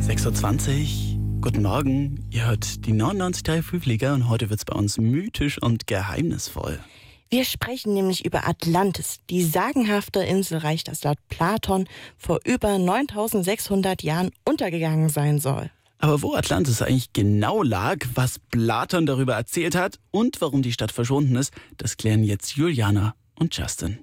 6:20 Uhr. Guten Morgen. Ihr hört die 99.3 Flieger und heute wird's bei uns mythisch und geheimnisvoll. Wir sprechen nämlich über Atlantis, die sagenhafte Inselreich, das laut Platon vor über 9600 Jahren untergegangen sein soll. Aber wo Atlantis eigentlich genau lag, was Platon darüber erzählt hat und warum die Stadt verschwunden ist, das klären jetzt Juliana und Justin.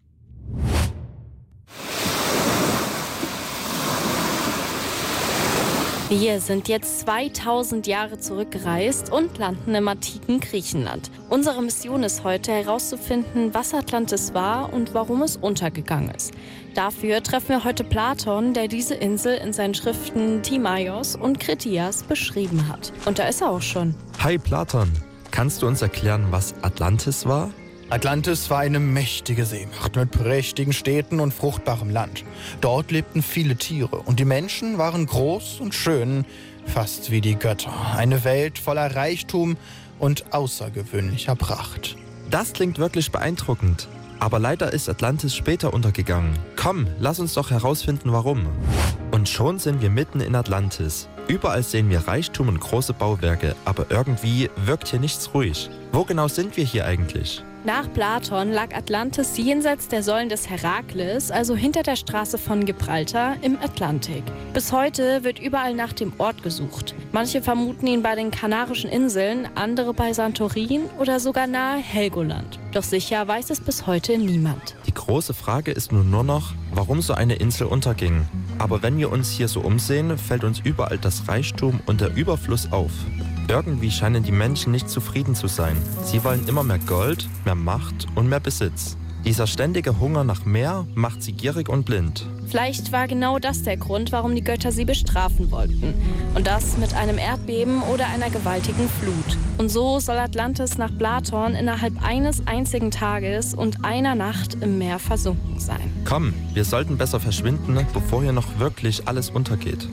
Wir sind jetzt 2000 Jahre zurückgereist und landen im antiken Griechenland. Unsere Mission ist heute herauszufinden, was Atlantis war und warum es untergegangen ist. Dafür treffen wir heute Platon, der diese Insel in seinen Schriften Timaios und Kritias beschrieben hat. Und da ist er auch schon. Hi Platon, kannst du uns erklären, was Atlantis war? Atlantis war eine mächtige Seemacht mit prächtigen Städten und fruchtbarem Land. Dort lebten viele Tiere und die Menschen waren groß und schön, fast wie die Götter. Eine Welt voller Reichtum und außergewöhnlicher Pracht. Das klingt wirklich beeindruckend. Aber leider ist Atlantis später untergegangen. Komm, lass uns doch herausfinden, warum. Und schon sind wir mitten in Atlantis. Überall sehen wir Reichtum und große Bauwerke, aber irgendwie wirkt hier nichts ruhig. Wo genau sind wir hier eigentlich? Nach Platon lag Atlantis jenseits der Säulen des Herakles, also hinter der Straße von Gibraltar im Atlantik. Bis heute wird überall nach dem Ort gesucht. Manche vermuten ihn bei den Kanarischen Inseln, andere bei Santorin oder sogar nahe Helgoland. Doch sicher weiß es bis heute niemand. Die große Frage ist nun nur noch, warum so eine Insel unterging. Aber wenn wir uns hier so umsehen, fällt uns überall das Reichtum und der Überfluss auf. Irgendwie scheinen die Menschen nicht zufrieden zu sein. Sie wollen immer mehr Gold, mehr Macht und mehr Besitz. Dieser ständige Hunger nach mehr macht sie gierig und blind. Vielleicht war genau das der Grund, warum die Götter sie bestrafen wollten. Und das mit einem Erdbeben oder einer gewaltigen Flut. Und so soll Atlantis nach Platon innerhalb eines einzigen Tages und einer Nacht im Meer versunken sein. Komm, wir sollten besser verschwinden, bevor hier noch wirklich alles untergeht.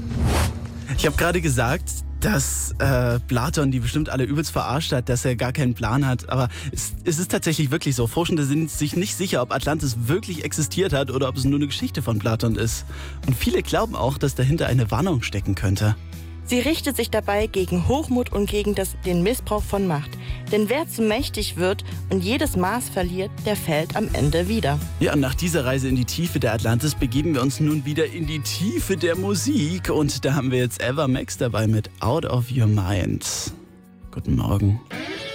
Ich habe gerade gesagt, dass Platon die bestimmt alle übelst verarscht hat, dass er gar keinen Plan hat. Aber es ist tatsächlich wirklich so. Forschende sind sich nicht sicher, ob Atlantis wirklich existiert hat oder ob es nur eine Geschichte von Platon ist. Und viele glauben auch, dass dahinter eine Warnung stecken könnte. Sie richtet sich dabei gegen Hochmut und gegen den Missbrauch von Macht. Denn wer zu mächtig wird und jedes Maß verliert, der fällt am Ende wieder. Ja, und nach dieser Reise in die Tiefe der Atlantis begeben wir uns nun wieder in die Tiefe der Musik. Und da haben wir jetzt Eva Max dabei mit Out of Your Mind. Guten Morgen.